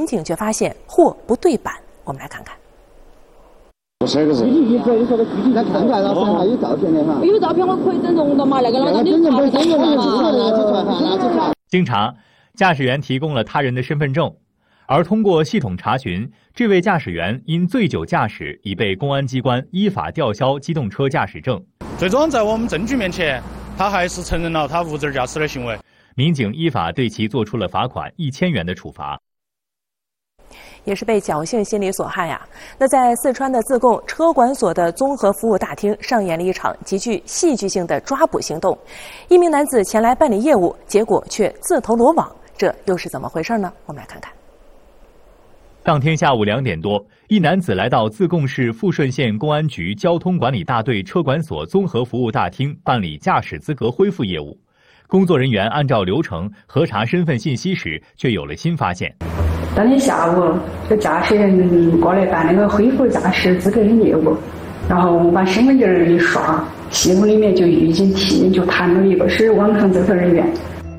警却发现货不对版。我们来看看。 这个是你说的具体来看看，老师还有照片的哈。有照片我可以整容的嘛？那个老师你查一下。 经查，驾驶员提供了他人的身份证，而通过系统查询，这位驾驶员因醉酒驾驶已被公安机关依法吊销机动车驾驶证。 最终在我们证据面前，他还是承认了他无证驾驶的行为。 民警依法对其作出了罚款1000元的处罚。 也是被侥幸心理所害呀。那在四川的自贡车管所的综合服务大厅上演了一场极具戏剧性的抓捕行动。一名男子前来办理业务，结果却自投罗网，这又是怎么回事呢？我们来看看。 当天下午2点多，一男子来到自贡市富顺县公安局交通管理大队车管所综合服务大厅办理驾驶资格恢复业务。工作人员按照流程核查身份信息时，却有了新发现。 当天下午，这驾驶员过来办那个恢复驾驶资格的业务，然后我把身份证一刷，系统里面就预警提就弹了一个是网上这个人员。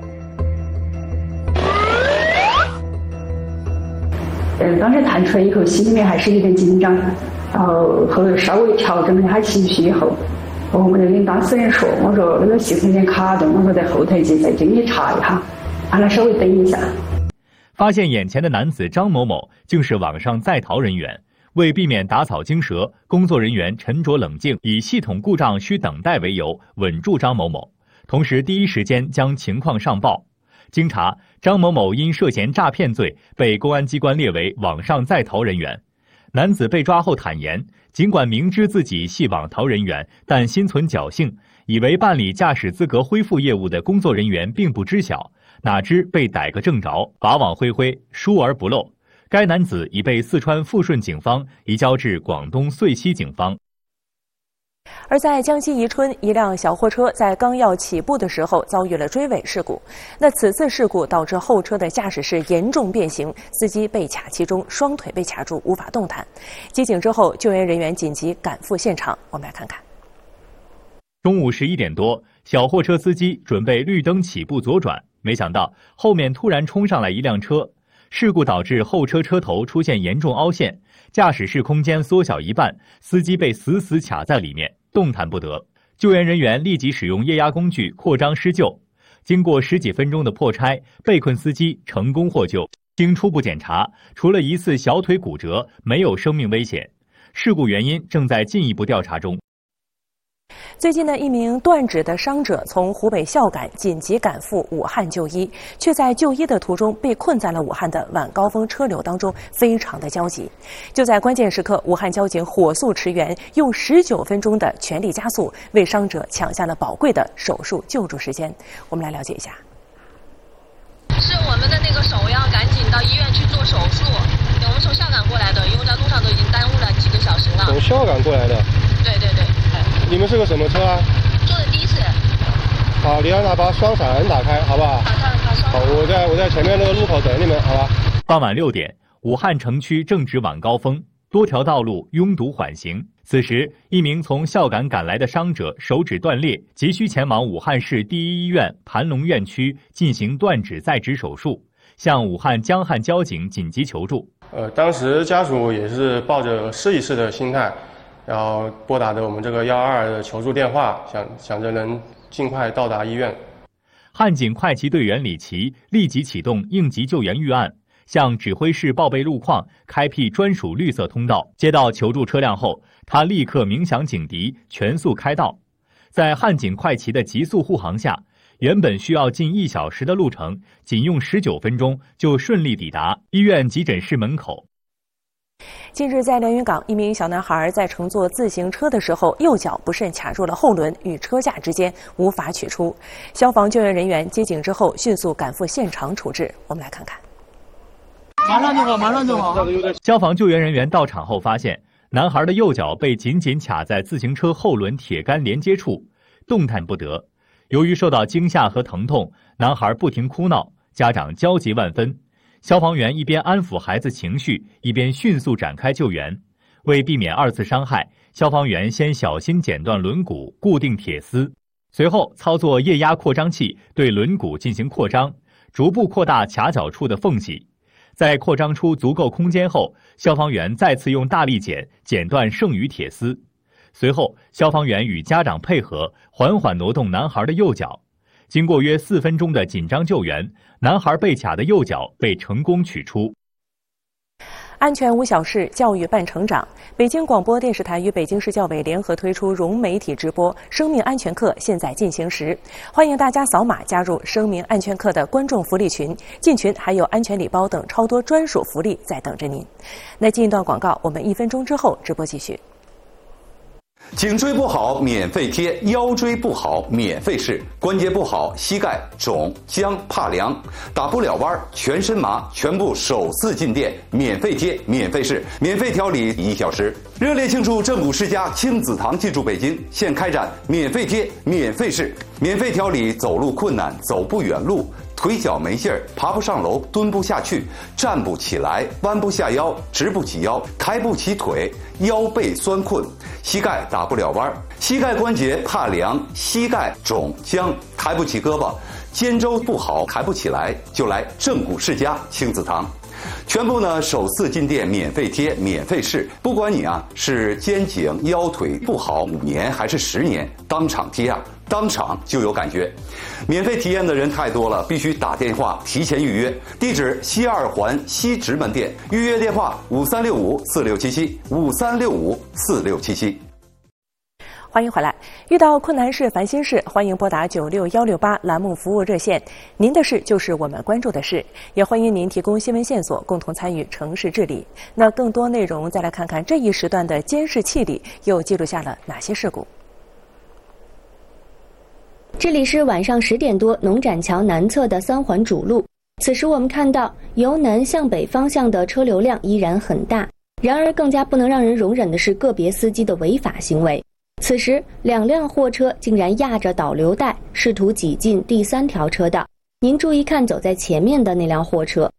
当时弹出来以后，心里面还是有点紧张，然后后来稍微调整了一下情绪以后，我就跟当事人说，我说那个系统有点卡顿，我说在后台再给你查一下，让他稍微等一下。 发现眼前的男子张某某竟是网上在逃人员，为避免打草惊蛇，工作人员沉着冷静，以系统故障需等待为由稳住张某某，同时第一时间将情况上报。经查，张某某因涉嫌诈骗罪被公安机关列为网上在逃人员。男子被抓后坦言，尽管明知自己系网逃人员，但心存侥幸，以为办理驾驶资格恢复业务的工作人员并不知晓，哪知被逮个正着，法网恢恢，疏而不漏。该男子已被四川富顺警方移交至广东遂溪警方。 而在江西宜春，一辆小货车在刚要起步的时候遭遇了追尾事故。那此次事故导致后车的驾驶室严重变形，司机被卡其中，双腿被卡住，无法动弹。接警之后，救援人员紧急赶赴现场。我们来看看。 中午11点多，小货车司机准备绿灯起步左转，没想到后面突然冲上来一辆车。事故导致后车车头出现严重凹陷，驾驶室空间缩小一半，司机被死死卡在里面，动弹不得。救援人员立即使用液压工具扩张施救，经过10几分钟的破拆，被困司机成功获救。经初步检查，除了疑似小腿骨折，没有生命危险。事故原因正在进一步调查中。 最近呢，一名断指的伤者从湖北孝感紧急赶赴武汉就医，却在就医的途中被困在了武汉的晚高峰车流当中，非常的焦急。就在关键时刻，武汉交警火速驰援，用19分钟的全力加速，为伤者抢下了宝贵的手术救助时间。我们来了解一下。 是我们的那个手要赶紧到医院去做手术，我们从孝感过来的，因为在路上都已经耽误了几个小时了。 从孝感过来的？ 对对对。 你们是个什么车啊？ 坐的的士。 好，你让他把双闪打开，好不好？好，我在前面那个路口等你们，好吧？ 傍晚6点，武汉城区正值晚高峰，多条道路拥堵缓行。此时，一名从孝感赶来的伤者手指断裂，急需前往武汉市第一医院盘龙院区进行断指再植手术，向武汉江汉交警紧急求助。 当时家属也是抱着试一试的心态，然后拨打的我们这个122的求助电话，想着能尽快到达医院。 汉警快骑队员李琦立即启动应急救援预案，向指挥室报备路况，开辟专属绿色通道。接到求助车辆后，他立刻鸣响警笛，全速开道。在汉警快骑的急速护航下，原本需要近1小时的路程，仅用19分钟就顺利抵达医院急诊室门口。 近日，在连云港，一名小男孩在乘坐自行车的时候，右脚不慎卡住了后轮与车架之间，无法取出。消防救援人员接警之后，迅速赶赴现场处置。我们来看看。 马上就好。消防救援人员到场后发现，男孩的右脚被紧紧卡在自行车后轮铁杆连接处，动弹不得。由于受到惊吓和疼痛，男孩不停哭闹，家长焦急万分。消防员一边安抚孩子情绪，一边迅速展开救援。为避免2次伤害，消防员先小心剪断轮毂，固定铁丝，随后操作液压扩张器对轮毂进行扩张，逐步扩大卡脚处的缝隙。 在扩张出足够空间后，消防员再次用大力剪断剩余铁丝。随后，消防员与家长配合，缓缓挪动男孩的右脚。经过约4分钟的紧张救援，男孩被卡的右脚被成功取出。 安全无小事，教育伴成长。北京广播电视台与北京市教委联合推出融媒体直播生命安全课现在进行时，欢迎大家扫码加入生命安全课的观众福利群，进群还有安全礼包等超多专属福利在等着您。那进一段广告，我们1分钟之后直播继续。 颈椎不好免费贴，腰椎不好免费试，关节不好膝盖肿僵怕凉打不了弯全身麻，全部首次进店免费贴免费试，免费调理1小时。热烈庆祝正骨世家亲子堂进驻北京，现开展免费贴免费试，免费调理走路困难走不远路，腿脚没劲儿，爬不上楼，蹲不下去，站不起来，弯不下腰，直不起腰，抬不起腿，腰背酸困，膝盖打不了弯，膝盖关节怕凉，膝盖肿僵，抬不起胳膊，肩周不好，抬不起来，就来正骨世家亲子堂。全部呢首次进店免费贴免费试，不管你是肩颈腰腿不好5年还是10年，当场贴当场就有感觉。免费体验的人太多了，必须打电话提前预约。地址西2环西直门店，预约电话5365467753654677。 欢迎回来。遇到困难事、烦心事，欢迎拨打96168栏目服务热线。您的事就是我们关注的事，也欢迎您提供新闻线索，共同参与城市治理。那更多内容，再来看看这一时段的监视器里又记录下了哪些事故。 这里是晚上10点多，农展桥南侧的3环主路。此时我们看到，由南向北方向的车流量依然很大，然而更加不能让人容忍的是个别司机的违法行为。此时2辆货车竟然压着导流带，试图挤进第3条车道。您注意看走在前面的那辆货车。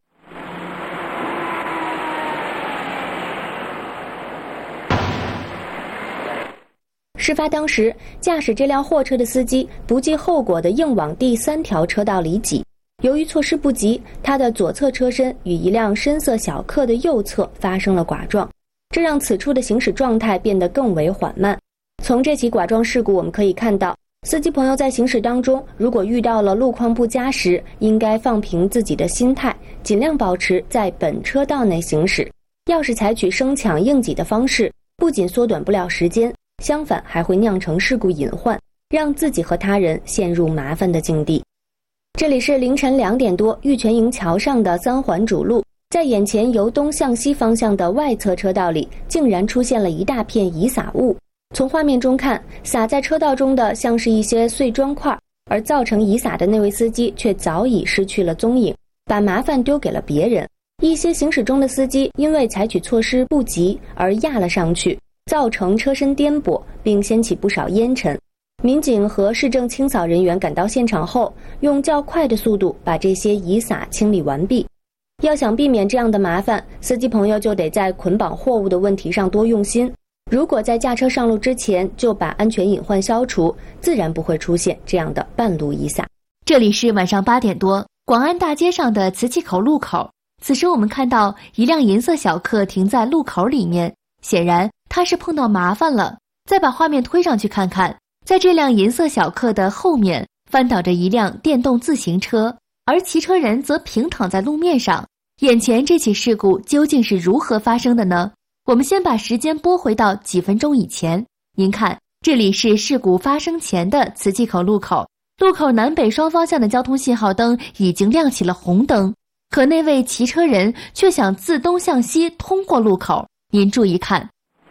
事发当时，驾驶这辆货车的司机不计后果地硬往第3条车道里挤。由于措施不及，他的左侧车身与一辆深色小客的右侧发生了剐撞，这让此处的行驶状态变得更为缓慢。从这起剐撞事故我们可以看到，司机朋友在行驶当中，如果遇到了路况不佳时，应该放平自己的心态，尽量保持在本车道内行驶。要是采取生抢硬挤的方式，不仅缩短不了时间，相反还会酿成事故隐患，让自己和他人陷入麻烦的境地。这里是凌晨2点多，玉泉营桥上的3环主路，在眼前由东向西方向的外侧车道里，竟然出现了一大片遗撒物。从画面中看，撒在车道中的像是一些碎砖块，而造成遗撒的那位司机却早已失去了踪影，把麻烦丢给了别人。一些行驶中的司机因为采取措施不及而压了上去，造成车身颠簸，并掀起不少烟尘。民警和市政清扫人员赶到现场后，用较快的速度把这些遗撒清理完毕。要想避免这样的麻烦，司机朋友就得在捆绑货物的问题上多用心。如果在驾车上路之前就把安全隐患消除，自然不会出现这样的半路遗撒。 这里是晚上8点多，广安大街上的瓷器口路口。此时我们看到一辆银色小客停在路口里面，显然他是碰到麻烦了。再把画面推上去看看，在这辆银色小客的后面翻倒着一辆电动自行车，而骑车人则平躺在路面上。眼前这起事故究竟是如何发生的呢？我们先把时间拨回到几分钟以前。您看，这里是事故发生前的瓷器口路口，路口南北双方向的交通信号灯已经亮起了红灯，可那位骑车人却想自东向西通过路口。您注意看，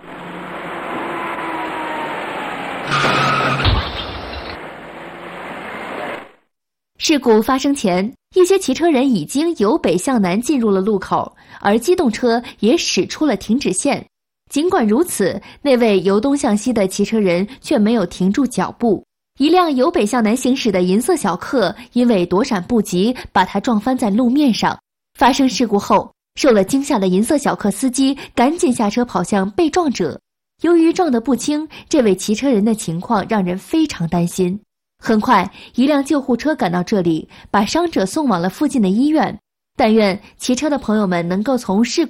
事故发生前，一些骑车人已经由北向南进入了路口，而机动车也驶出了停止线。尽管如此，那位由东向西的骑车人却没有停住脚步。一辆由北向南行驶的银色小客因为躲闪不及，把他撞翻在路面上。发生事故后，受了惊吓的银色小客司机赶紧下车跑向被撞者。由于撞得不轻，这位骑车人的情况让人非常担心。很快，一辆救护车赶到这里，把伤者送往了附近的医院。 但愿骑车的朋友们能够从事故